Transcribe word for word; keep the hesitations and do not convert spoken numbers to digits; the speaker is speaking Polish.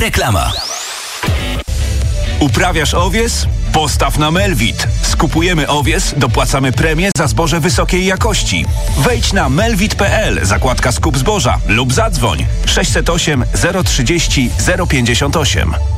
Reklama. Uprawiasz owies? Postaw na Melvit. Skupujemy owies, dopłacamy premię za zboże wysokiej jakości. Wejdź na melvit kropka p l, zakładka skup zboża lub zadzwoń sześćset osiem zero trzydzieści zero pięćdziesiąt osiem.